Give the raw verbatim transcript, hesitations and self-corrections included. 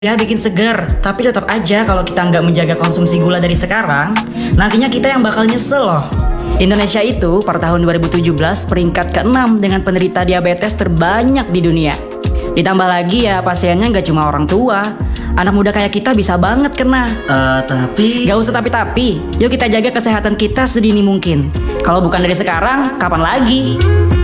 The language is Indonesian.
Ya bikin seger, tapi tetap aja kalau kita nggak menjaga konsumsi gula dari sekarang, nantinya kita yang bakal nyesel loh. Indonesia itu per tahun dua ribu tujuh belas peringkat keenam dengan penderita diabetes terbanyak di dunia. Ditambah lagi ya pasiennya nggak cuma orang tua, anak muda kayak kita bisa banget kena. Eh, tapi... Gak usah tapi-tapi, yuk kita jaga kesehatan kita sedini mungkin. Kalau bukan dari sekarang, kapan lagi?